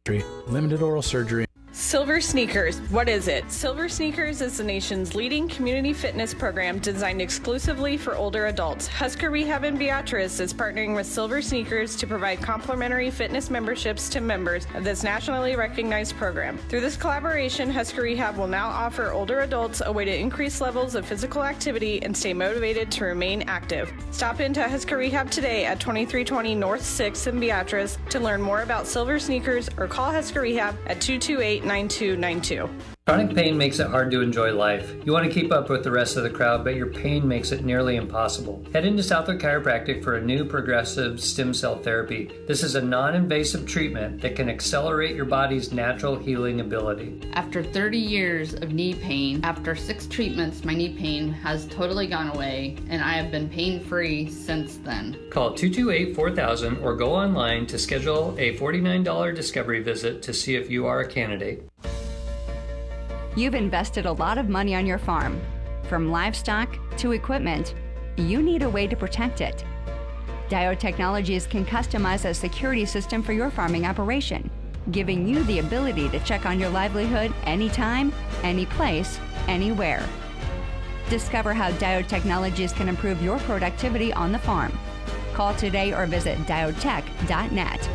limited oral surgery. Silver Sneakers. What is it? Silver Sneakers is the nation's leading community fitness program designed exclusively for older adults. Husker Rehab in Beatrice is partnering with Silver Sneakers to provide complimentary fitness memberships to members of this nationally recognized program. Through this collaboration, Husker Rehab will now offer older adults a way to increase levels of physical activity and stay motivated to remain active. Stop into Husker Rehab today at 2320 North 6th in Beatrice to learn more about Silver Sneakers or call Husker Rehab at 228-9292. Chronic pain makes it hard to enjoy life. You want to keep up with the rest of the crowd, but your pain makes it nearly impossible. Head into Southwood Chiropractic for a new progressive stem cell therapy. This is a non-invasive treatment that can accelerate your body's natural healing ability. After 30 years of knee pain, after 6 treatments, my knee pain has totally gone away, and I have been pain-free since then. Call 228-4000 or go online to schedule a $49 discovery visit to see if you are a candidate. You've invested a lot of money on your farm. From livestock to equipment, you need a way to protect it. Diode Technologies can customize a security system for your farming operation, giving you the ability to check on your livelihood anytime, any place, anywhere. Discover how Diode Technologies can improve your productivity on the farm. Call today or visit diodetech.net.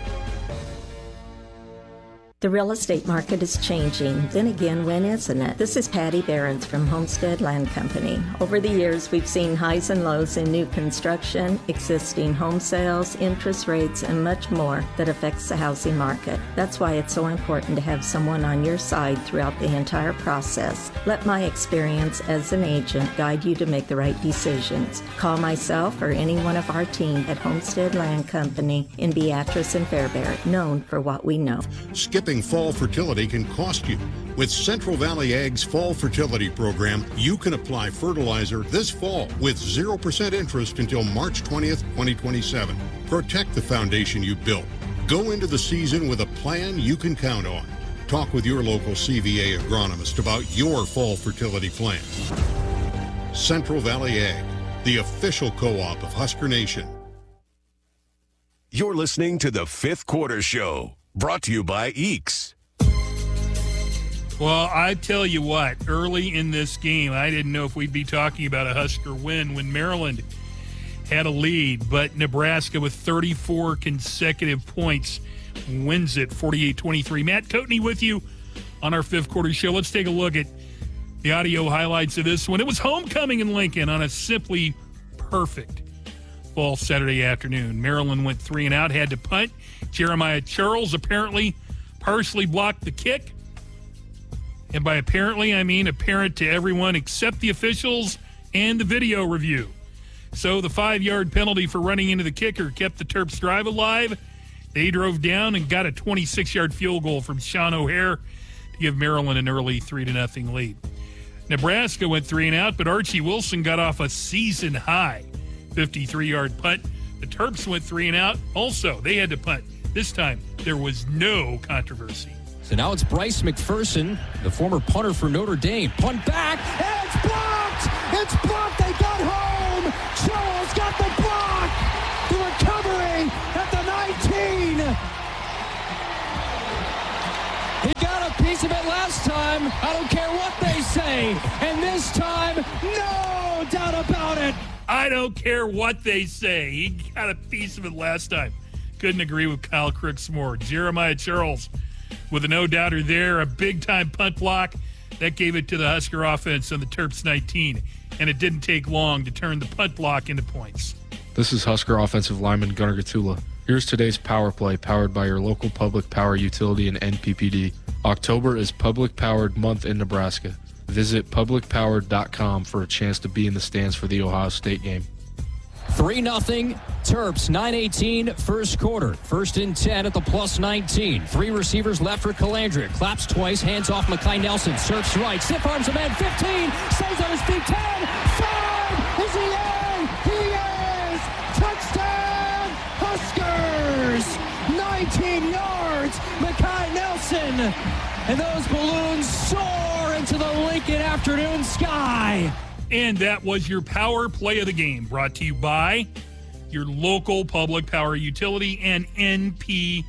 The real estate market is changing. Then again, when isn't it? This is Patty Behrens from Homestead Land Company. Over the years, we've seen highs and lows in new construction, existing home sales, interest rates, and much more that affects the housing market. That's why it's so important to have someone on your side throughout the entire process. Let my experience as an agent guide you to make the right decisions. Call myself or any one of our team at Homestead Land Company in Beatrice and Fairbury, known for what we know. Skipping fall fertility can cost you. With Central Valley Ag's Fall Fertility Program, you can apply fertilizer this fall with 0% interest until March 20th, 2027. Protect the foundation you built. Go into the season with a plan you can count on. Talk with your local CVA agronomist about your fall fertility plan. Central Valley Ag, the official co-op of Husker Nation. You're listening to the Fifth Quarter Show. Brought to you by EEKS. Well, I tell you what, early in this game, I didn't know if we'd be talking about a Husker win when Maryland had a lead, but Nebraska with 34 consecutive points wins it 48-23. Matt Coatney with you on our Fifth Quarter Show. Let's take a look at the audio highlights of this one. It was homecoming in Lincoln on a simply perfect fall Saturday afternoon. Maryland went 3 and out, had to punt. Jeremiah Charles apparently partially blocked the kick. And by apparently, I mean apparent to everyone except the officials and the video review. So the 5-yard penalty for running into the kicker kept the Terps' drive alive. They drove down and got a 26-yard field goal from Sean O'Hare to give Maryland an early 3-0 lead. Nebraska went 3 and out, but Archie Wilson got off a season-high 53-yard punt. The Terps went 3 and out. Also, they had to punt. This time, there was no controversy. So now it's Bryce McPherson, the former punter for Notre Dame. Punt back, and it's blocked! It's blocked! They got home! Charles got the block! The recovery at the 19! He got a piece of it last time. I don't care what they say. And this time, no doubt about it. I don't care what they say. He got a piece of it last time. Couldn't agree with Kyle Crooks more. Jeremiah Charles with a no-doubter there, a big-time punt block. That gave it to the Husker offense on the Terps 19, and it didn't take long to turn the punt block into points. This is Husker offensive lineman Gunnar Gatula. Here's today's Power Play, powered by your local public power utility and NPPD. October is Public Powered Month in Nebraska. Visit publicpowered.com for a chance to be in the stands for the Ohio State game. 3-0 Terps, 9:18 first quarter. First and 10 at the plus 19. 3 receivers left for Calandria. Claps twice, hands off Mekhi Nelson. Surfs right, stiff arms a man. 15, stays on his feet. 10, 5, is he in? He is! Touchdown, Huskers! 19 yards, Mekhi Nelson. And those balloons soar into the Lincoln afternoon sky. And that was your Power Play of the game, brought to you by your local public power utility and NPPD.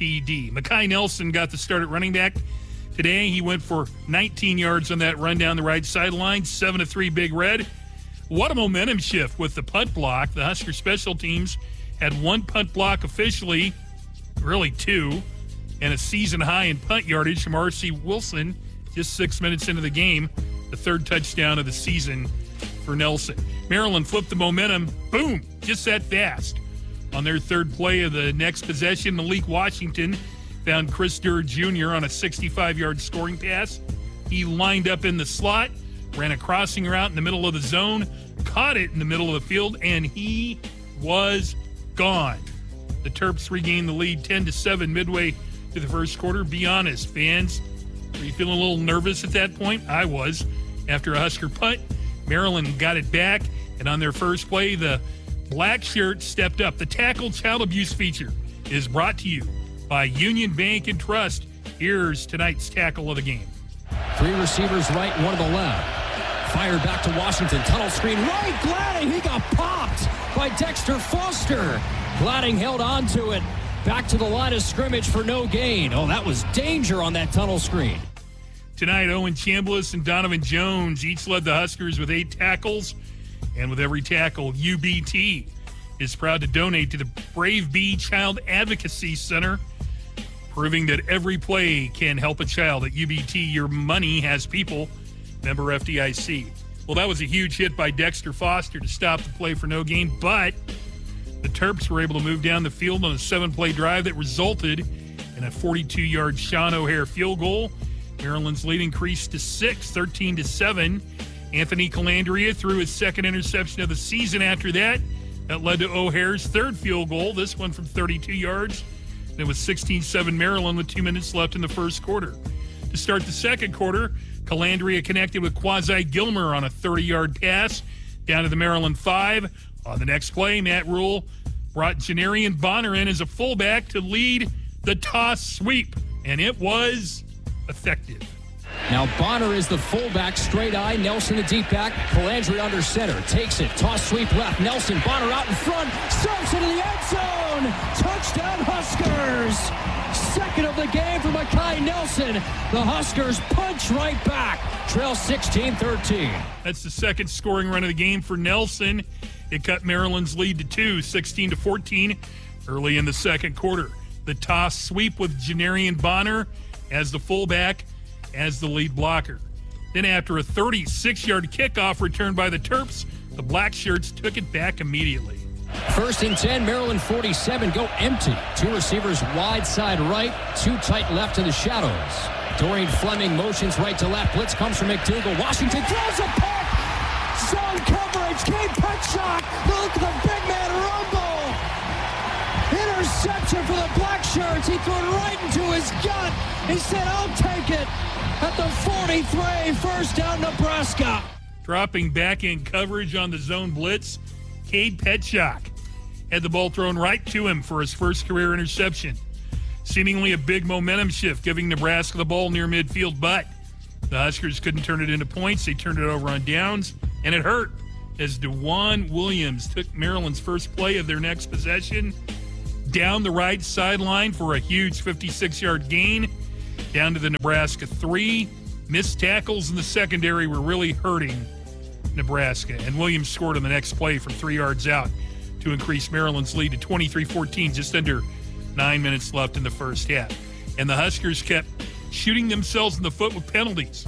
NPPD. Makai Nelson got the start at running back today. He went for 19 yards on that run down the right sideline, 7-3 Big Red. What a momentum shift with the punt block. The Husker special teams had one punt block officially, really two, and a season high in punt yardage from R.C. Wilson just 6 minutes into the game, the third touchdown of the season for Nelson. Maryland flipped the momentum, boom, just that fast. On their third play of the next possession, Malik Washington found Chris Durr Jr. on a 65-yard scoring pass. He lined up in the slot, ran a crossing route in the middle of the zone, caught it in the middle of the field, and he was gone. The Terps regained the lead 10-7 midway through the first quarter. Be honest, fans, were you feeling a little nervous at that point? I was. After a Husker punt, Maryland got it back, and on their first play, the black shirt stepped up. The Tackle Child Abuse feature is brought to you by Union Bank and Trust. Here's tonight's tackle of the game. Three receivers right, one to the left. Fired back to Washington. Tunnel screen right. Gladding. He got popped by Dexter Foster. Gladding held on to it. Back to the line of scrimmage for no gain. Oh, that was danger on that tunnel screen. Tonight, Owen Chambliss and Donovan Jones each led the Huskers with 8 tackles. And with every tackle, UBT is proud to donate to the Brave Bee Child Advocacy Center, proving that every play can help a child. At UBT, your money has people. Member FDIC. Well, that was a huge hit by Dexter Foster to stop the play for no gain, but the Terps were able to move down the field on a 7-play drive that resulted in a 42-yard Sean O'Hare field goal. Maryland's lead increased to 6, 13-7. Anthony Calandria threw his second interception of the season after that. That led to O'Hare's third field goal, this one from 32 yards. And it was 16-7 Maryland with 2 minutes left in the first quarter. To start the second quarter, Calandria connected with Quasi Gilmer on a 30-yard pass down to the Maryland 5. On the next play, Matt Rule brought Janarian Bonner in as a fullback to lead the toss sweep, and it was effective. Now Bonner is the fullback, straight eye. Nelson the deep back. Calandria under center. Takes it. Toss sweep left. Nelson, Bonner out in front. Serves into the end zone. Touchdown Huskers. Second of the game for Makai Nelson. The Huskers punch right back. Trail 16-13. That's the second scoring run of the game for Nelson. It cut Maryland's lead to 2, 16-14, early in the second quarter. The toss sweep with Janarian Bonner as the fullback, as the lead blocker. Then after a 36-yard kickoff returned by the Terps, the Black Shirts took it back immediately. First and 10, Maryland 47, go empty. 2 receivers wide side right, 2 tight left in the shadows. Dorian Fleming motions right to left. Blitz comes from McDougal. Washington throws a pick. Zone coverage. Cade Petchak. Look at the big man rumble. Interception for the Black Shirts. He threw it right into his gut. He said, I'll take it. At the 43, first down Nebraska. Dropping back in coverage on the zone blitz, Cade Petchak had the ball thrown right to him for his first career interception. Seemingly a big momentum shift, giving Nebraska the ball near midfield, but the Huskers couldn't turn it into points. They turned it over on downs, and it hurt as DeJuan Williams took Maryland's first play of their next possession down the right sideline for a huge 56-yard gain down to the Nebraska 3. Missed tackles in the secondary were really hurting Nebraska, and Williams scored on the next play from 3 yards out to increase Maryland's lead to 23-14, just under 9 minutes left in the first half. And the Huskers kept shooting themselves in the foot with penalties.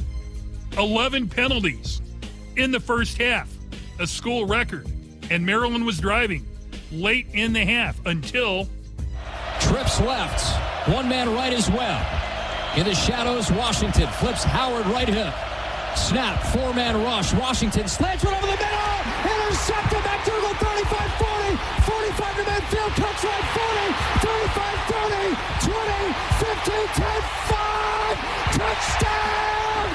11 penalties in the first half, a school record. And Maryland was driving late in the half until... Trips left, 1 man right as well. In the shadows, Washington flips Howard right hip. Snap, 4-man rush. Washington slants right over the middle. Intercepted. McDougal, 35-40. 45 to midfield. Cuts right, 40. 35-30. 20. 15. 10. 5. Touchdown.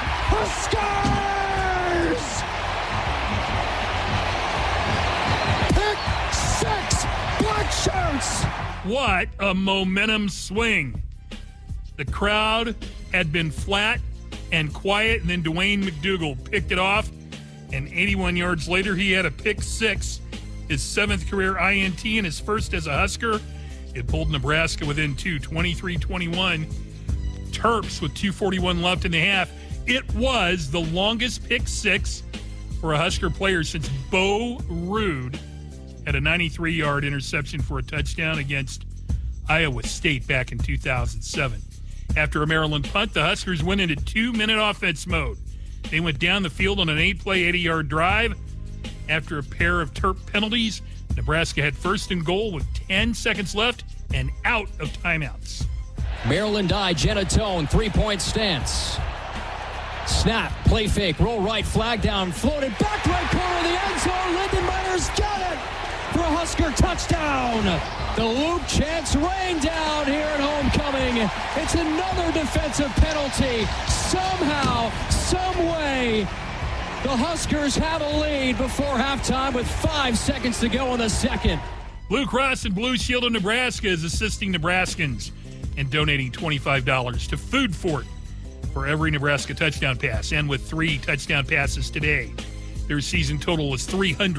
Huskers. Pick 6. Black Shirts. What a momentum swing. The crowd had been flat and quiet, and then Dwayne McDougal picked it off, and 81 yards later, he had a pick 6, his 7th career INT and his first as a Husker. It pulled Nebraska within 2, 23-21. Terps with 2:41 left in the half. It was the longest pick six for a Husker player since Bo Ruud had a 93-yard interception for a touchdown against Iowa State back in 2007. After a Maryland punt, the Huskers went into 2-minute offense mode. They went down the field on an 8-play, 80-yard drive. After a pair of Terp penalties, Nebraska had first and goal with 10 seconds left and out of timeouts. Maryland I, Genatone, 3-point stance. Snap, play fake, roll right, flag down, floated back right corner of the end zone. Lindenmeyer's got it for a Husker touchdown. The Luke chants rain down here at homecoming. It's another defensive penalty. Somehow, some way, the Huskers have a lead before halftime with 5 seconds to go in the second. Blue Cross and Blue Shield of Nebraska is assisting Nebraskans and donating $25 to Food Fort for every Nebraska touchdown pass. And with 3 touchdown passes today, their season total is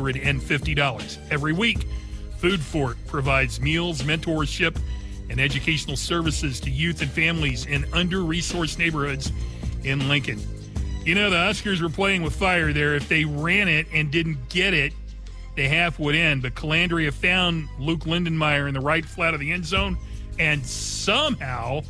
$350. Every week, Food Fort provides meals, mentorship, and educational services to youth and families in under-resourced neighborhoods in Lincoln. You know, the Huskers were playing with fire there. If they ran it and didn't get it, the half would end. But Calandria found Luke Lindenmeyer in the right flat of the end zone, and somehow,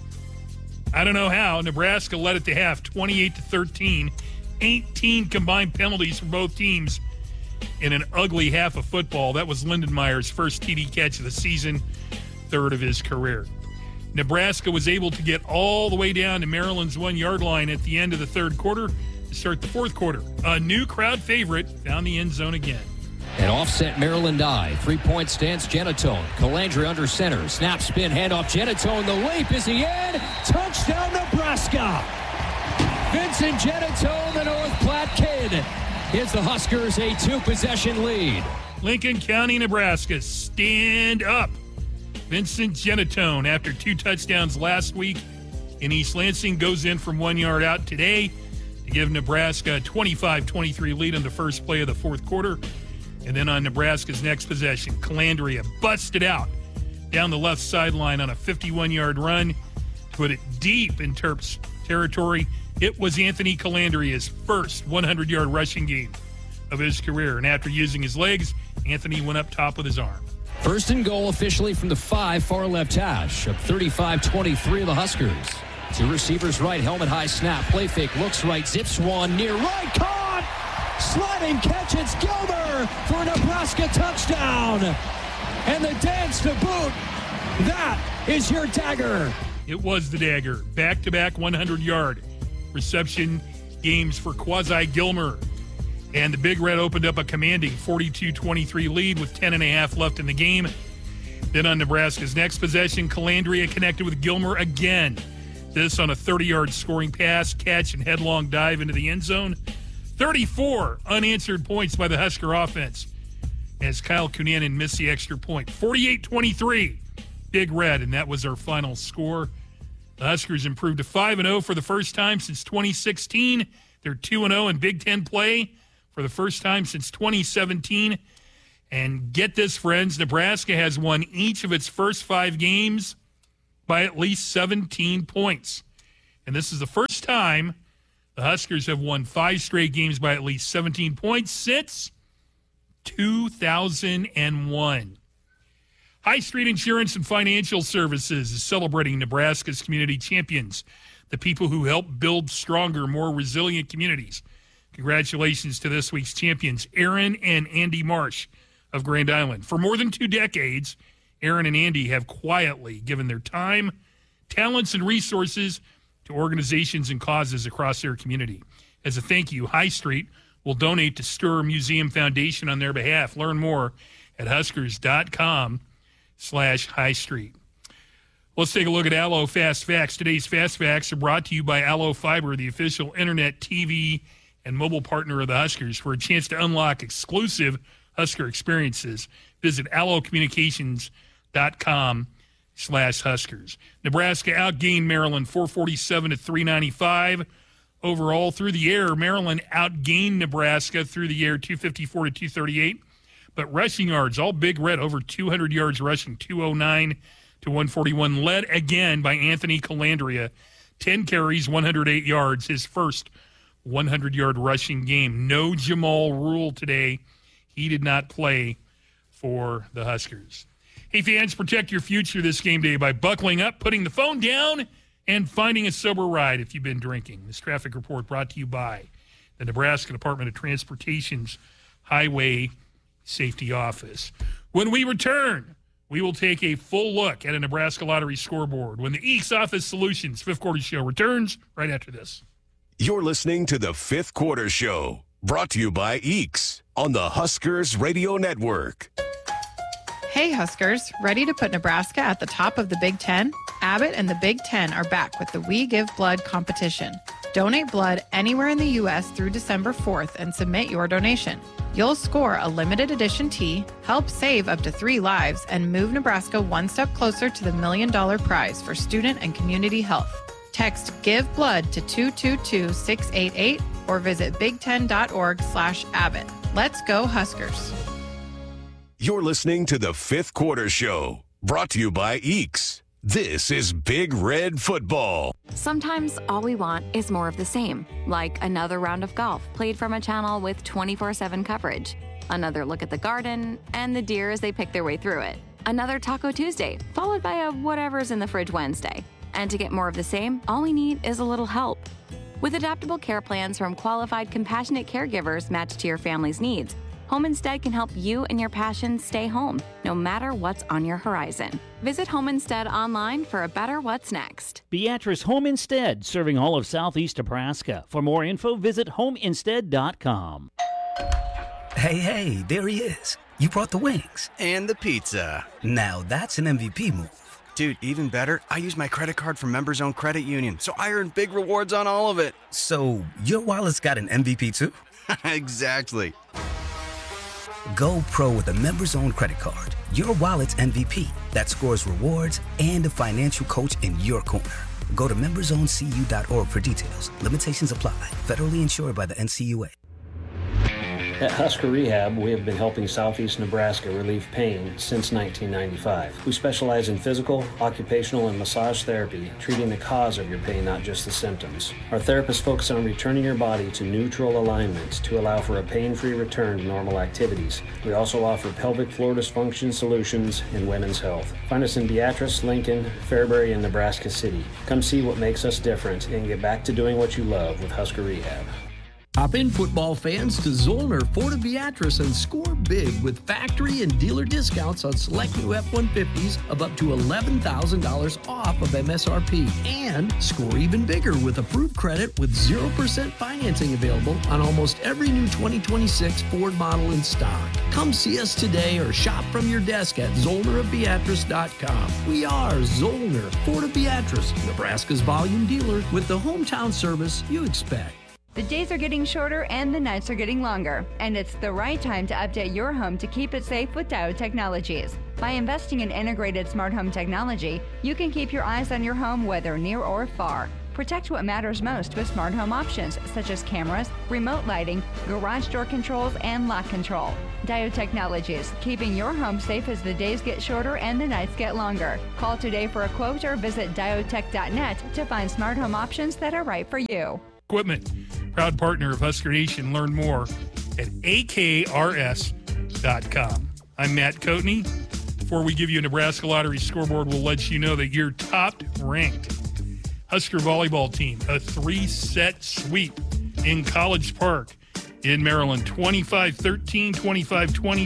I don't know how, Nebraska led it to half, 28-13. 18 combined penalties for both teams in an ugly half of football. That was Lindenmeyer's first TD catch of the season, third of his career. Nebraska was able to get all the way down to Maryland's 1-yard line at the end of the third quarter to start the fourth quarter. A new crowd favorite found the end zone again. An offset Maryland I, 3-point stance Genatone. Calandria under center, snap, spin, handoff Genatone. The leap is the end. Touchdown Nebraska. Vincent Genatone, the North Platte kid, gives the Huskers a 2-possession lead. Lincoln County, Nebraska, stand up. Vincent Genatone, after 2 touchdowns last week in East Lansing, goes in from 1 yard out today to give Nebraska a 25-23 lead on the first play of the fourth quarter. And then on Nebraska's next possession, Calandria busted out down the left sideline on a 51-yard run to put it deep in Terps territory. It was Anthony Calandria's first 100-yard rushing game of his career. And after using his legs, Anthony went up top with his arm. First and goal officially from the 5, far left hash of 35-23 of the Huskers. 2 receivers right, helmet high snap, play fake, looks right, zips one, near right, caught! Sliding catch, it's Gilmer for a Nebraska touchdown. And the dance to boot, that is your dagger. It was the dagger. Back-to-back 100-yard reception games for Quasi Gilmer. And the Big Red opened up a commanding 42-23 lead with 10.5 left in the game. Then on Nebraska's next possession, Calandria connected with Gilmer again. This on a 30-yard scoring pass, catch, and headlong dive into the end zone. 34 unanswered points by the Husker offense as Kyle Cunanan missed the extra point. 48-23, Big Red, and that was our final score. The Huskers improved to 5-0 for the first time since 2016. They're 2-0 in Big Ten play for the first time since 2017. And get this, friends, Nebraska has won each of its first 5 games by at least 17 points. And this is the first time the Huskers have won 5 straight games by at least 17 points since 2001. High Street Insurance and Financial Services is celebrating Nebraska's community champions, the people who help build stronger, more resilient communities. Congratulations to this week's champions, Aaron and Andy Marsh of Grand Island. For more than 2 decades, Aaron and Andy have quietly given their time, talents, and resources to organizations and causes across their community. As a thank you, High Street will donate to Stir Museum Foundation on their behalf. Learn more at huskers.com/High Street. Let's take a look at Allo Fast Facts. Today's Fast Facts are brought to you by Allo Fiber, the official internet, TV, and mobile partner of the Huskers. For a chance to unlock exclusive Husker experiences, visit allocommunications.com/Huskers. Nebraska outgained Maryland 447-395. Overall, through the air, Maryland outgained Nebraska through the air 254-238. But rushing yards, all Big Red over 200 yards rushing, 209 to 141, led again by Anthony Calandria. 10 carries, 108 yards, his first 100-yard rushing game. No Jamal Rule today. He did not play for the Huskers. Hey, fans, protect your future this game day by buckling up, putting the phone down, and finding a sober ride if you've been drinking. This traffic report brought to you by the Nebraska Department of Transportation's Highway Safety Office. When we return, we will take a full look at a Nebraska Lottery scoreboard when the Eeks Office Solutions Fifth Quarter Show returns right after this. You're listening to the Fifth Quarter Show, brought to you by Eeks on the Huskers Radio Network. Hey Huskers, ready to put Nebraska at the top of the Big Ten? Abbott and the Big Ten are back with the We Give Blood competition. Donate blood anywhere in the U.S. through December 4th and submit your donation. You'll score a limited edition tee, help save up to 3 lives, and move Nebraska one step closer to the $1 million prize for student and community health. Text Give Blood to 222-688 or visit big10.org/Abbott. Let's go Huskers. You're listening to the Fifth Quarter Show, brought to you by Eeks. This is Big Red Football. Sometimes all we want is more of the same, like another round of golf played from a channel with 24/7 coverage, another look at the garden, and the deer as they pick their way through it, another Taco Tuesday, followed by a whatever's in the fridge Wednesday. And to get more of the same, all we need is a little help. With adaptable care plans from qualified, compassionate caregivers matched to your family's needs, Home Instead can help you and your passions stay home, no matter what's on your horizon. Visit Home Instead online for a better what's next. Beatrice Home Instead, serving all of southeast Nebraska. For more info, visit homeinstead.com. Hey, there he is. You brought the wings. And the pizza. Now that's an MVP move. Dude, even better, I use my credit card from Members Own Credit Union, so I earn big rewards on all of it. So your wallet's got an MVP too? Exactly. Go pro with a Members Own credit card. Your wallet's MVP that scores rewards and a financial coach in your corner. Go to membersowncu.org for details. Limitations apply. Federally insured by the NCUA. At Husker Rehab, we have been helping Southeast Nebraska relieve pain since 1995. We specialize in physical, occupational, and massage therapy, treating the cause of your pain, not just the symptoms. Our therapists focus on returning your body to neutral alignment to allow for a pain-free return to normal activities. We also offer pelvic floor dysfunction solutions and women's health. Find us in Beatrice, Lincoln, Fairbury, and Nebraska City. Come see what makes us different and get back to doing what you love with Husker Rehab. Hop in, football fans, to Zollner Ford of Beatrice and score big with factory and dealer discounts on select new F-150s of up to $11,000 off of MSRP. And score even bigger with approved credit with 0% financing available on almost every new 2026 Ford model in stock. Come see us today or shop from your desk at ZollnerofBeatrice.com. We are Zollner Ford of Beatrice, Nebraska's volume dealer with the hometown service you expect. The days are getting shorter and the nights are getting longer, and it's the right time to update your home to keep it safe with Diode Technologies. By investing in integrated smart home technology, you can keep your eyes on your home whether near or far. Protect what matters most with smart home options such as cameras, remote lighting, garage door controls, and lock control. Diode Technologies, keeping your home safe as the days get shorter and the nights get longer. Call today for a quote or visit diodetech.net to find smart home options that are right for you. Equipment, proud partner of Husker Nation. Learn more at akrs.com. I'm Matt Coatney. Before we give you a Nebraska Lottery scoreboard, we'll let you know that your top-ranked Husker volleyball team, a 3-set sweep in College Park in Maryland, 25-13, 25-20,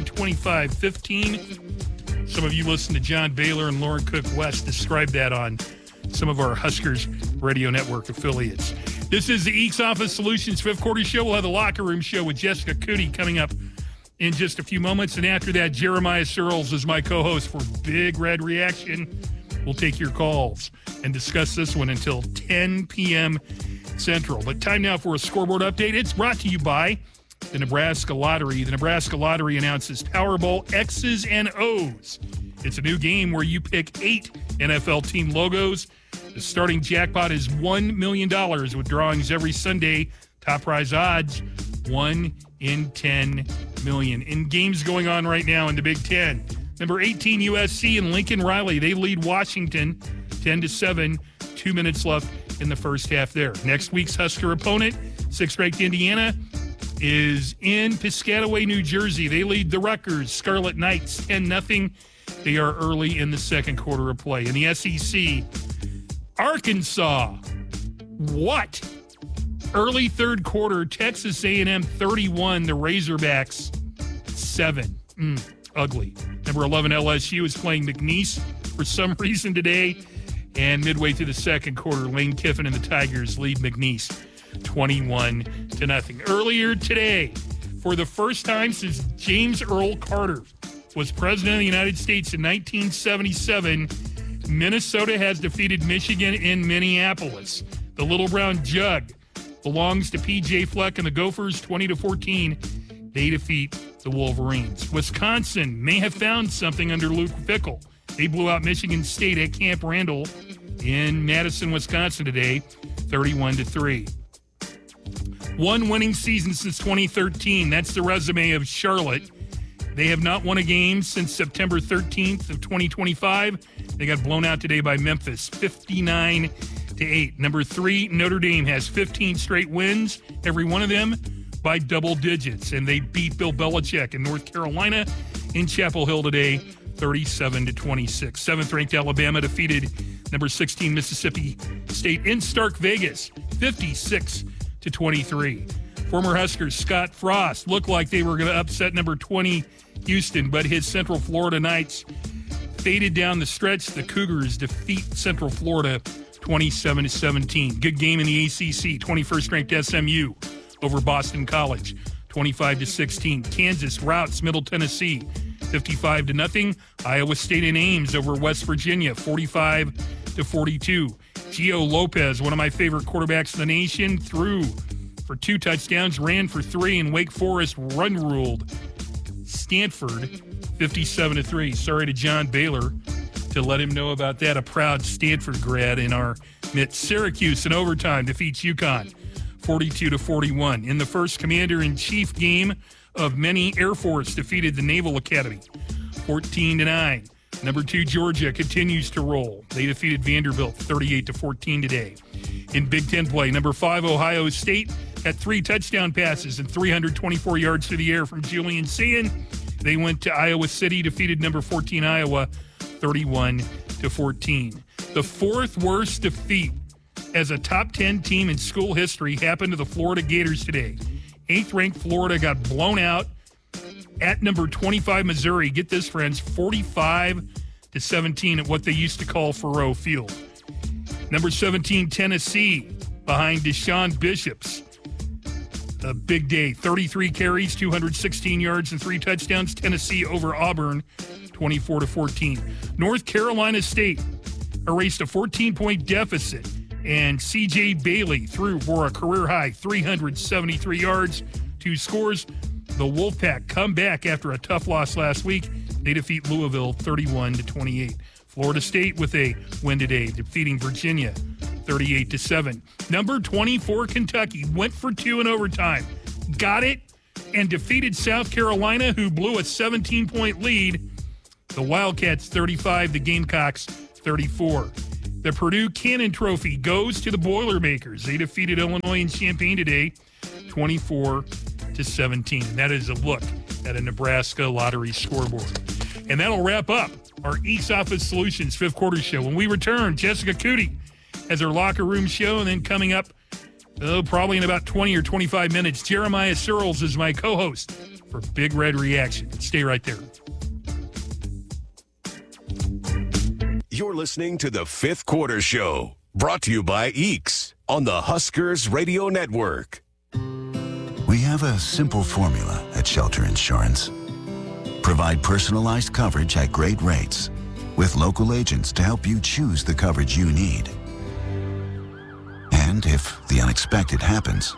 25-15. Some of you listen to John Baylor and Lauren Cook West describe that on some of our Huskers Radio Network affiliates. This is the Eeks Office Solutions Fifth Quarter Show. We'll have the Locker Room Show with Jessica Cootie coming up in just a few moments. And after that, Jeremiah Searles is my co-host for Big Red Reaction. We'll take your calls and discuss this one until 10 p.m. Central. But time now for a scoreboard update. It's brought to you by the Nebraska Lottery. The Nebraska Lottery announces Powerball X's and O's. It's a new game where you pick 8 NFL team logos. The starting jackpot is $1 million with drawings every Sunday. Top prize odds, 1 in 10 million. In games going on right now in the Big Ten, Number 18, USC and Lincoln Riley. They lead Washington 10-7. 2 minutes left in the first half there. Next week's Husker opponent, 6th-ranked Indiana, is in Piscataway, New Jersey. They lead the Rutgers Scarlet Knights 10-0. They are early in the second quarter of play. In the SEC, Arkansas. What? Early third quarter, Texas A&M 31, the Razorbacks 7. Ugly. Number 11, LSU is playing McNeese for some reason today. And midway through the second quarter, Lane Kiffin and the Tigers lead McNeese 21-0. Earlier today, for the first time since James Earl Carter was president of the United States in 1977, Minnesota has defeated Michigan in Minneapolis. The Little Brown Jug belongs to P.J. Fleck and the Gophers, 20-14. They defeat the Wolverines. Wisconsin may have found something under Luke Fickell. They blew out Michigan State at Camp Randall in Madison, Wisconsin today, 31-3. One winning season since 2013. That's the resume of Charlotte. They have not won a game since September 13th of 2025. They got blown out today by Memphis, 59-8. Number 3, Notre Dame has 15 straight wins, every one of them by double digits. And they beat Bill Belichick in North Carolina in Chapel Hill today, 37-26. 7th-ranked Alabama defeated number 16 Mississippi State in Stark Vegas, 56-23. Former Huskers Scott Frost looked like they were going to upset number 20 Houston, but his Central Florida Knights faded down the stretch. The Cougars defeat Central Florida 27-17. Good game in the ACC. 21st-ranked SMU over Boston College, 25-16. Kansas routs Middle Tennessee, 55-0. Iowa State and Ames over West Virginia, 45-42. Gio Lopez, one of my favorite quarterbacks in the nation, threw for 2 touchdowns, ran for 3, and Wake Forest run-ruled Stanford 57-3. Sorry to John Baylor to let him know about that. A proud Stanford grad in our midst. Syracuse in overtime defeats UConn 42-41. In the first Commander-in-Chief game of many, Air Force defeated the Naval Academy 14-9. Number 2, Georgia continues to roll. They defeated Vanderbilt 38-14 today. In Big Ten play, number 5, Ohio State had 3 touchdown passes and 324 yards through the air from Julian Sand. They went to Iowa City, defeated number 14 Iowa 31-14. The 4th worst defeat as a top 10 team in school history happened to the Florida Gators today. 8th-ranked Florida got blown out at number 25 Missouri. Get this, friends, 45-17 at what they used to call Faurot Field. Number 17 Tennessee behind Deshaun Bishops. A big day. 33 carries, 216 yards, and 3 touchdowns. Tennessee over Auburn, 24-14. North Carolina State erased a 14-point deficit, and C.J. Bailey threw for a career-high 373 yards, 2 scores. The Wolfpack come back after a tough loss last week. They defeat Louisville 31-28. Florida State with a win today, defeating Virginia 38-7. Number 24 Kentucky went for 2 in overtime, got it, and defeated South Carolina, who blew a 17-point lead. The Wildcats 35, the Gamecocks 34. The Purdue Cannon Trophy goes to the Boilermakers. They defeated Illinois in Champaign today, 24-17. And that is a look at a Nebraska lottery scoreboard. And that'll wrap up our East Office Solutions 5th quarter show. When we return, Jessica Cootie has her locker room show, and then coming up, probably in about 20 or 25 minutes, Jeremiah Searles is my co-host for Big Red Reaction. Stay right there. You're listening to the 5th quarter show, brought to you by EEKS on the Huskers Radio Network. We have a simple formula at Shelter Insurance. Provide personalized coverage at great rates with local agents to help you choose the coverage you need. And if the unexpected happens,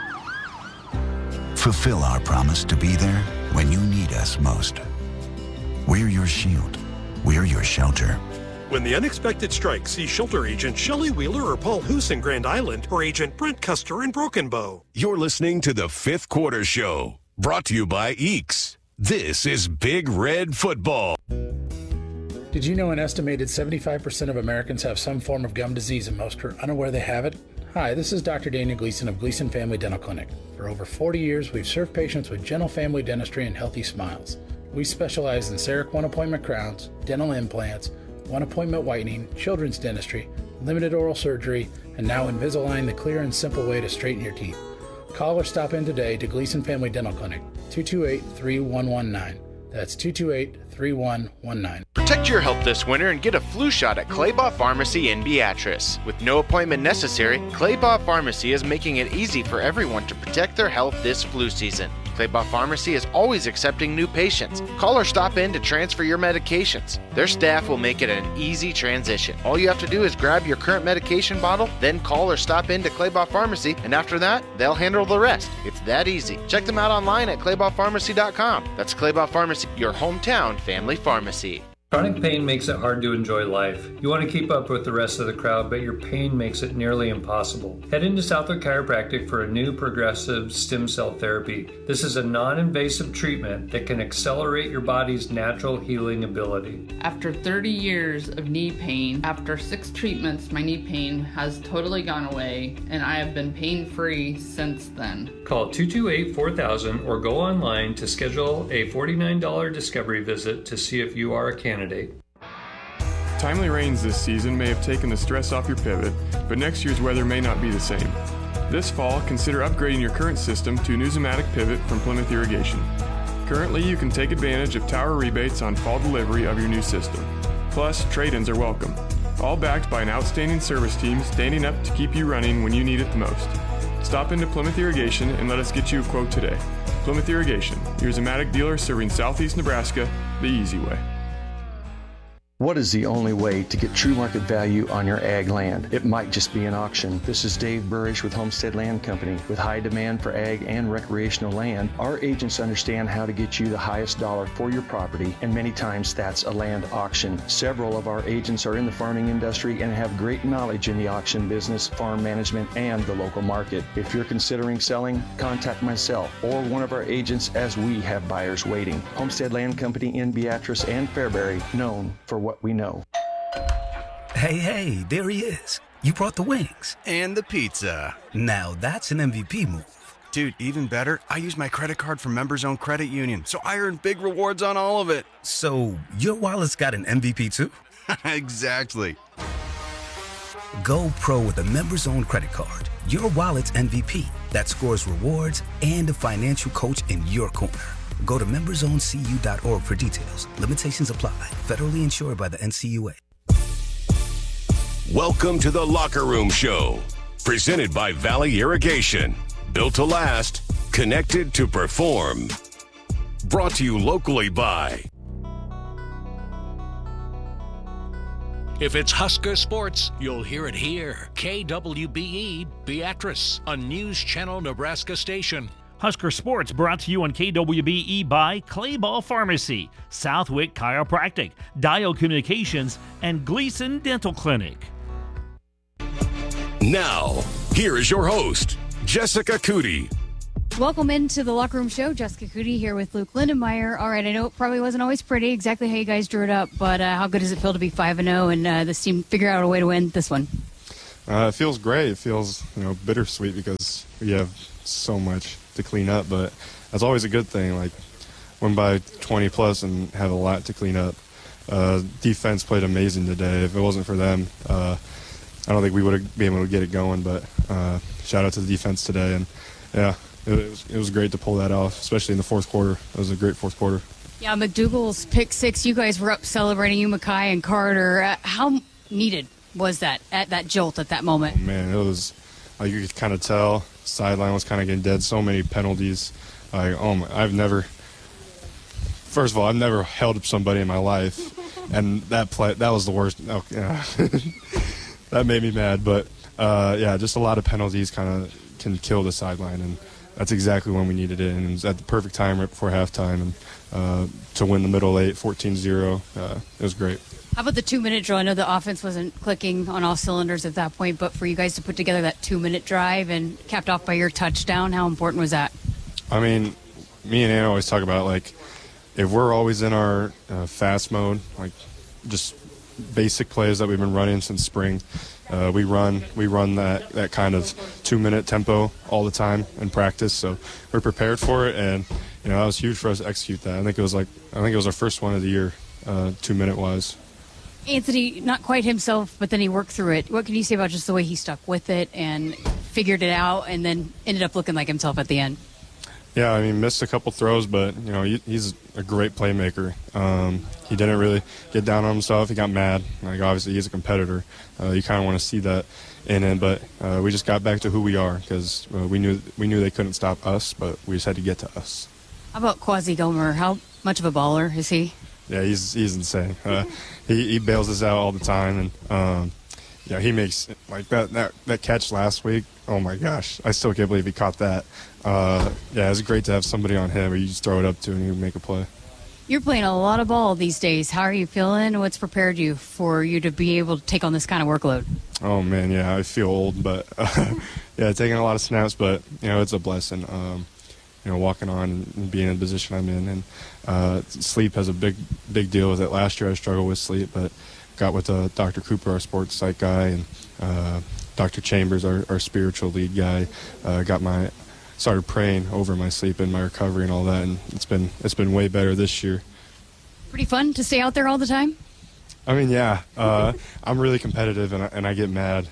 fulfill our promise to be there when you need us most. We're your shield. We're your shelter. When the unexpected strikes, see Shelter Agent Shelley Wheeler or Paul Hoos in Grand Island or Agent Brent Custer in Broken Bow. You're listening to the 5th quarter show, brought to you by EEKS. This is Big Red Football. Did you know an estimated 75% of Americans have some form of gum disease and most are unaware they have it? Hi, this is Dr. Daniel Gleason of Gleason Family Dental Clinic. For over 40 years, we've served patients with gentle family dentistry and healthy smiles. We specialize in CEREC one-appointment crowns, dental implants, one-appointment whitening, children's dentistry, limited oral surgery, and now Invisalign, the clear and simple way to straighten your teeth. Call or stop in today to Gleason Family Dental Clinic, 228-3119. That's 228-3119. Protect your health this winter and get a flu shot at Claybaugh Pharmacy in Beatrice. With no appointment necessary, Claybaugh Pharmacy is making it easy for everyone to protect their health this flu season. Claybaugh Pharmacy is always accepting new patients. Call or stop in to transfer your medications. Their staff will make it an easy transition. All you have to do is grab your current medication bottle, then call or stop in to Claybaugh Pharmacy, and after that, they'll handle the rest. It's that easy. Check them out online at claybaughpharmacy.com. That's Claybaugh Pharmacy, your hometown family pharmacy. Chronic pain makes it hard to enjoy life. You want to keep up with the rest of the crowd, but your pain makes it nearly impossible. Head into Southwick Chiropractic for a new progressive stem cell therapy. This is a non-invasive treatment that can accelerate your body's natural healing ability. After 30 years of knee pain, after 6 treatments, my knee pain has totally gone away, and I have been pain-free since then. Call 228-4000 or go online to schedule a $49 discovery visit to see if you are a candidate. Timely rains this season may have taken the stress off your pivot, but next year's weather may not be the same. This fall, consider upgrading your current system to a Newsomatic pivot from Plymouth Irrigation. Currently, you can take advantage of tower rebates on fall delivery of your new system. Plus, trade-ins are welcome. All backed by an outstanding service team standing up to keep you running when you need it the most. Stop into Plymouth Irrigation and let us get you a quote today. Plymouth Irrigation, your Zamatic dealer serving Southeast Nebraska the easy way. What is the only way to get true market value on your ag land? It might just be an auction. This is Dave Burrish with Homestead Land Company. With high demand for ag and recreational land, our agents understand how to get you the highest dollar for your property, and many times that's a land auction. Several of our agents are in the farming industry and have great knowledge in the auction business, farm management, and the local market. If you're considering selling, contact myself or one of our agents as we have buyers waiting. Homestead Land Company in Beatrice and Fairbury, known for what we know. Hey, there he is. You brought the wings. And the pizza. Now that's an MVP move. Dude, even better, I use my credit card from Members Own Credit Union, so I earn big rewards on all of it. So your wallet's got an MVP too? Exactly. Go pro with a Members Own credit card. Your wallet's MVP that scores rewards and a financial coach in your corner. Go to memberzonecu.org for details. Limitations apply. Federally insured by the NCUA. Welcome to the Locker Room Show, presented by Valley Irrigation. Built to last, connected to perform. Brought to you locally by. If it's Husker sports, you'll hear it here. KWBE Beatrice, a News Channel Nebraska station. Husker Sports brought to you on KWBE by Claybaugh Pharmacy, Southwick Chiropractic, Dial Communications, and Gleason Dental Clinic. Now, here is your host, Jessica Cootie. Welcome into the Locker Room Show. Jessica Cootie here with Luke Lindenmeyer. All right, I know it probably wasn't always pretty, exactly how you guys drew it up, but how good does it feel to be 5-0 and this team figure out a way to win this one? It feels great. It feels, bittersweet because we have so much to clean up, but that's always a good thing. Like, win by 20 plus and have a lot to clean up. Defense played amazing today. If it wasn't for them, I don't think we would have been able to get it going, but shout out to the defense today. And yeah, it was great to pull that off, especially in the fourth quarter. It was a great fourth quarter. Yeah, McDougal's pick six, you guys were up celebrating, you, Mackay and Carter. How needed was that at that jolt at that moment? Oh, man, it was, like, you could kind of tell sideline was kind of getting dead. So many penalties. Like, I've never held up somebody in my life, and that was the worst. Oh, yeah. That made me mad, but yeah, just a lot of penalties kind of can kill the sideline, and that's exactly when we needed it, and it was at the perfect time right before halftime, and to win the middle 8, 14-0, it was great. How about the 2-minute drill? I know the offense wasn't clicking on all cylinders at that point, but for you guys to put together that 2-minute drive and capped off by your touchdown, how important was that? I mean, me and Anna always talk about, like, if we're always in our fast mode, like just basic plays that we've been running since spring, we run that kind of 2-minute tempo all the time in practice. So we're prepared for it, and that was huge for us to execute that. I think it was our first one of the year, 2-minute wise. Anthony, not quite himself, but then he worked through it. What can you say about just the way he stuck with it and figured it out, and then ended up looking like himself at the end? Yeah, I mean, missed a couple throws, but he's a great playmaker. He didn't really get down on himself. He got mad. Like, obviously, he's a competitor. You kind of want to see that in him, but we just got back to who we are, because we knew they couldn't stop us, but we just had to get to us. How about Quasi Gomer? How much of a baller is he? Yeah, he's insane. He bails us out all the time, and he makes like that catch last week. Oh my gosh, I still can't believe he caught that. It's great to have somebody on him where you just throw it up to and you make a play. You're playing a lot of ball these days. How are you feeling? What's prepared you for you to be able to take on this kind of workload? Oh man, yeah, I feel old, but taking a lot of snaps, but it's a blessing. Walking on and being in the position I'm in, and sleep has a big deal with it. Last year I struggled with sleep, but got with Dr. Cooper, our sports psych guy, and Dr. Chambers, our spiritual lead guy. Started praying over my sleep and my recovery and all that, and it's been way better this year. Pretty fun to stay out there all the time? I mean, yeah. I'm really competitive, and I get mad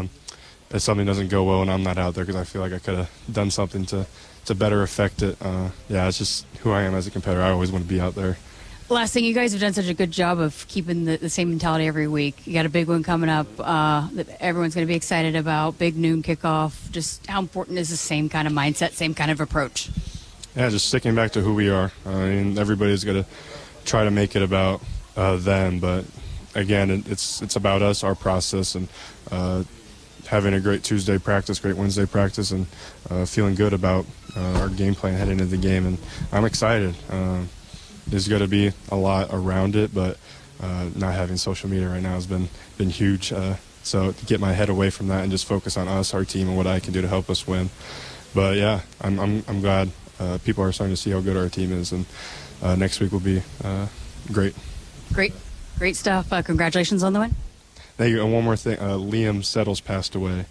if something doesn't go well and I'm not out there, because I feel like I could have done something to better affect it. It's just who I am as a competitor. I always want to be out there. Last thing, you guys have done such a good job of keeping the same mentality every week. You got a big one coming up that everyone's going to be excited about, big noon kickoff. Just how important is the same kind of mindset, same kind of approach? Yeah, just sticking back to who we are. I mean, everybody's going to try to make it about them, but again, it's about us, our process, and having a great Tuesday practice, great Wednesday practice, and feeling good about our game plan heading into the game. And I'm excited. There's got to be a lot around it, but not having social media right now has been huge. So to get my head away from that and just focus on us, our team, and what I can do to help us win. But yeah, I'm glad people are starting to see how good our team is, and next week will be great. Great stuff. Congratulations on the win. Thank you. And one more thing, Liam Settles passed away,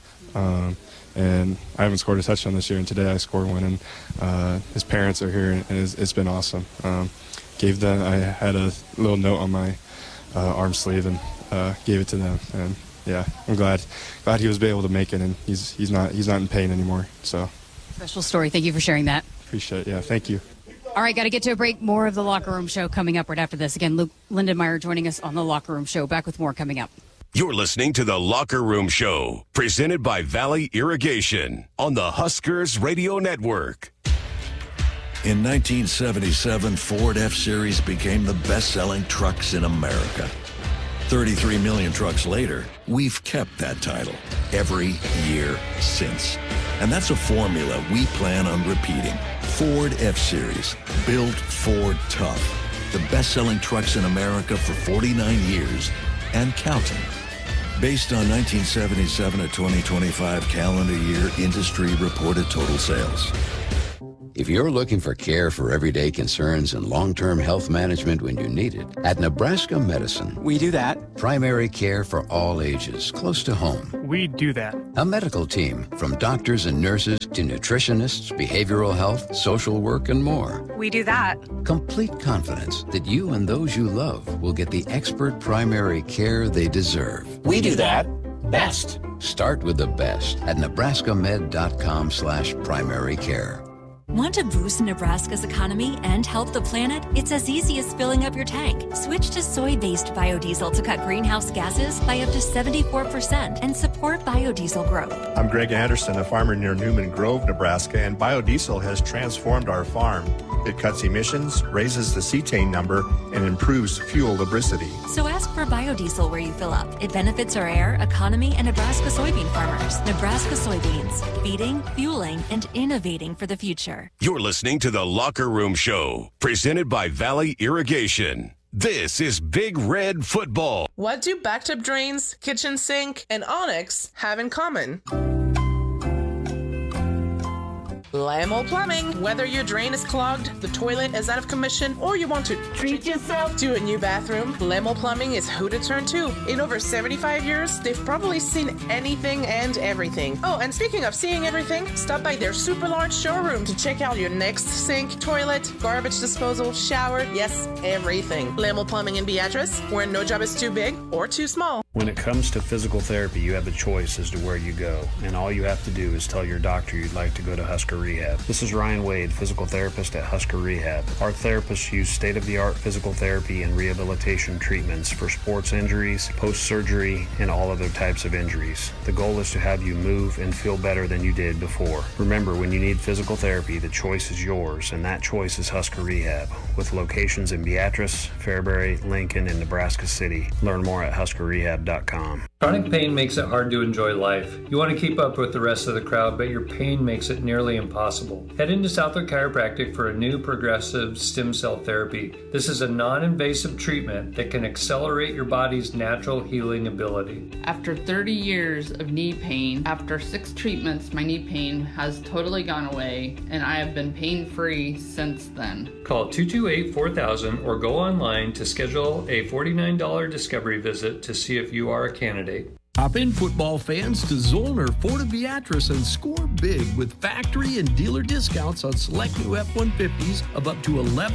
and I haven't scored a touchdown this year, and today I scored one, and his parents are here, and it's been awesome. I had a little note on my arm sleeve and gave it to them, and yeah, I'm glad he was able to make it, and he's not in pain anymore. So special story. Thank you for sharing that. Appreciate it. Yeah, thank you. All right, got to get to a break. More of the Locker Room Show coming up right after this. Again, Luke Lindenmeyer joining us on the Locker Room Show. Back with more coming up. You're listening to the Locker Room Show, presented by Valley Irrigation on the Huskers Radio Network. In 1977, Ford F-Series became the best-selling trucks in America. 33 million trucks later, we've kept that title every year since. And that's a formula we plan on repeating. Ford F-Series, built Ford tough. The best-selling trucks in America for 49 years and counting. Based on 1977 to 2025 calendar year industry reported total sales. If you're looking for care for everyday concerns and long-term health management when you need it, at Nebraska Medicine, we do that. Primary care for all ages, close to home. We do that. A medical team from doctors and nurses to nutritionists, behavioral health, social work, and more. We do that. Complete confidence that you and those you love will get the expert primary care they deserve. We do that best. Start with the best at nebraskamed.com/primary care. Want to boost Nebraska's economy and help the planet? It's as easy as filling up your tank. Switch to soy-based biodiesel to cut greenhouse gases by up to 74% and support biodiesel growth. I'm Greg Anderson, a farmer near Newman Grove, Nebraska, and biodiesel has transformed our farm. It cuts emissions, raises the cetane number, and improves fuel lubricity. So ask for biodiesel where you fill up. It benefits our air, economy, and Nebraska soybean farmers. Nebraska soybeans, feeding, fueling, and innovating for the future. You're listening to the Locker Room Show, presented by Valley Irrigation. This is Big Red Football. What do bathtub drains, kitchen sink, and Onyx have in common? Lamo Plumbing. Whether your drain is clogged, the toilet is out of commission, or you want to treat yourself to a new bathroom, Lamo Plumbing is who to turn to. In over 75 years, they've probably seen anything and everything. Oh, and speaking of seeing everything, stop by their super large showroom to check out your next sink, toilet, garbage disposal, shower, yes, everything. Lamo Plumbing in Beatrice, where no job is too big or too small. When it comes to physical therapy, you have a choice as to where you go, and all you have to do is tell your doctor you'd like to go to Husker Rehab. This is Ryan Wade, physical therapist at Husker Rehab. Our therapists use state-of-the-art physical therapy and rehabilitation treatments for sports injuries, post-surgery, and all other types of injuries. The goal is to have you move and feel better than you did before. Remember, when you need physical therapy, the choice is yours, and that choice is Husker Rehab, with locations in Beatrice, Fairbury, Lincoln, and Nebraska City. Learn more at huskerrehab.com. Chronic pain makes it hard to enjoy life. You want to keep up with the rest of the crowd, but your pain makes it nearly impossible. Head into Southwick Chiropractic for a new progressive stem cell therapy. This is a non-invasive treatment that can accelerate your body's natural healing ability. After 30 years of knee pain, after 6 treatments, my knee pain has totally gone away, and I have been pain-free since then. Call 228-4000 or go online to schedule a $49 discovery visit to see if you are a candidate. Hop in, football fans, to Zollner Ford of Beatrice and score big with factory and dealer discounts on select new F-150s of up to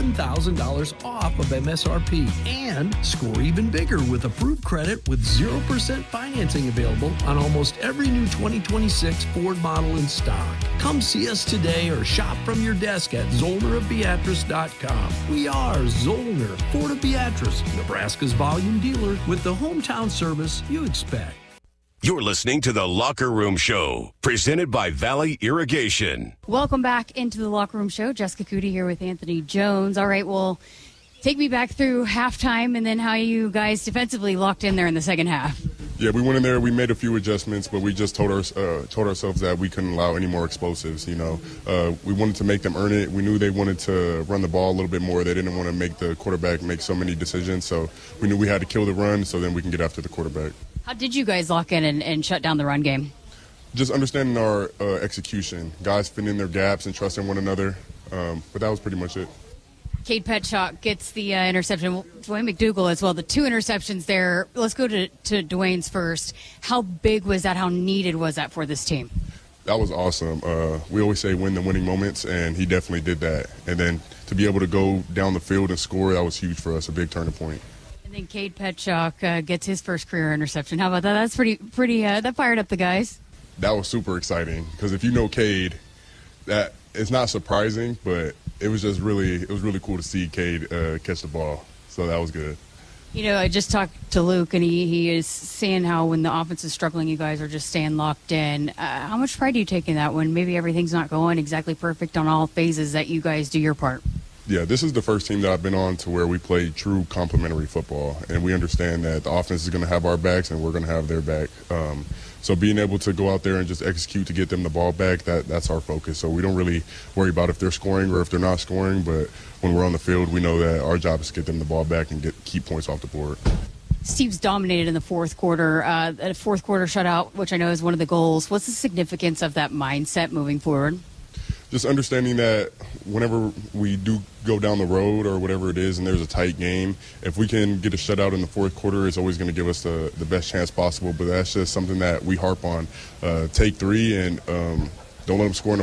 $11,000 off of MSRP. And score even bigger with approved credit with 0% financing available on almost every new 2026 Ford model in stock. Come see us today or shop from your desk at ZollnerofBeatrice.com. We are Zollner Ford of Beatrice, Nebraska's volume dealer with the hometown service you expect. You're listening to The Locker Room Show, presented by Valley Irrigation. Welcome back into the Locker Room Show. Jessica Cootie here with Anthony Jones. All right, well, take me back through halftime and then how you guys defensively locked in there in the second half. Yeah, we went in there. We made a few adjustments, but we just told ourselves that we couldn't allow any more explosives. We wanted to make them earn it. We knew they wanted to run the ball a little bit more. They didn't want to make the quarterback make so many decisions, so we knew we had to kill the run so then we can get after the quarterback. How did you guys lock in and shut down the run game? Just understanding our execution, guys filling in their gaps and trusting one another, but that was pretty much it. Cade Petchock gets the interception. Dwayne McDougal as well. The 2 interceptions there. Let's go to Dwayne's first. How big was that? How needed was that for this team? That was awesome. We always say win the winning moments, and he definitely did that. And then to be able to go down the field and score, that was huge for us, a big turning point. And then Cade Petchock gets his first career interception. How about that? That's pretty. That fired up the guys. That was super exciting because if you know Cade, that it's not surprising, but it was really cool to see Cade catch the ball. So that was good. I just talked to Luke, and he is saying how when the offense is struggling, you guys are just staying locked in. How much pride do you take in that when maybe everything's not going exactly perfect on all phases, that you guys do your part? Yeah, this is the first team that I've been on to where we play true complementary football, and we understand that the offense is going to have our backs and we're going to have their back. So being able to go out there and just execute to get them the ball back, that's our focus. So we don't really worry about if they're scoring or if they're not scoring, but when we're on the field, we know that our job is to get them the ball back and keep points off the board. Steve's dominated in the fourth quarter. A fourth quarter shutout, which I know is one of the goals. What's the significance of that mindset moving forward? Just understanding that whenever we do go down the road or whatever it is and there's a tight game, if we can get a shutout in the fourth quarter, it's always going to give us the best chance possible. But that's just something that we harp on. Take 3 and don't let them score in